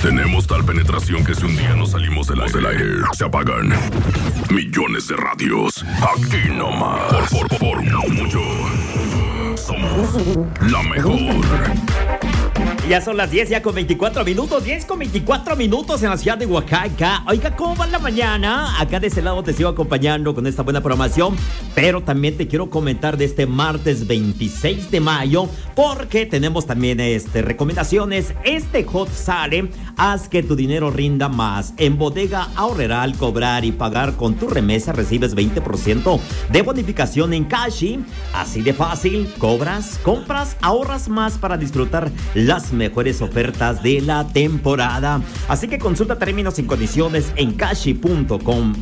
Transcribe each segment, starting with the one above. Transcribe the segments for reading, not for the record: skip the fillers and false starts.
Tenemos tal penetración que si un día nos salimos del aire, se apagan millones de radios. Aquí nomás. Por mucho. Somos la mejor. Ya son las 10, ya con 24 minutos. 10 con 24 minutos en la ciudad de Oaxaca. Oiga, ¿cómo va la mañana? Acá de ese lado te sigo acompañando con esta buena programación. Pero también te quiero comentar de este martes 26 de mayo, porque tenemos también recomendaciones. Hot sale, haz que tu dinero rinda más. En Bodega Aurrera, al cobrar y pagar con tu remesa, recibes 20% de bonificación en Cashi. Así de fácil, cobras, compras, ahorras más para disfrutar las mejores ofertas de la temporada. Así que consulta términos y condiciones en cashi.com.mx.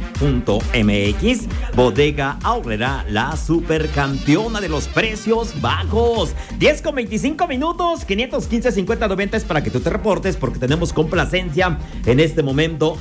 Bodega Aurrera, la supercampeona de los precios bajos. 10 con 25 minutos, 515-5090 es para que tú te reportes, porque tenemos complacencia en este momento.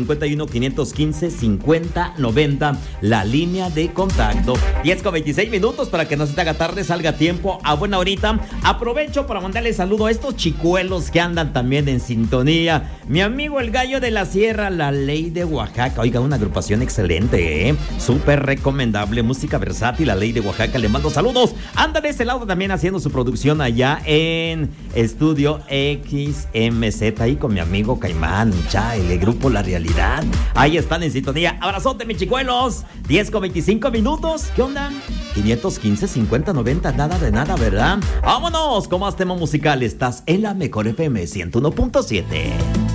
951-515-5090, la línea de contacto. 10 con 26 minutos para que no se te haga tarde, salga a tiempo, a buena horita. Aprovecho para mandarle saludo a estos chicuelos que andan también en sintonía. Mi amigo el Gallo de la Sierra, La Ley de Oaxaca. Oiga, una agrupación excelente, súper recomendable, música versátil. La Ley de Oaxaca, le mando saludos. Anda de ese lado también haciendo su producción allá en Estudio XMZ, ahí con mi amigo Caimán, el grupo La Realidad. Ahí están en sintonía. Abrazote, mis chicuelos. 10 con 25 minutos. ¿Qué onda? 515-5090, nada de nada, ¿verdad? Vámonos con más tema musical. Estás en la mejor FM 101.7.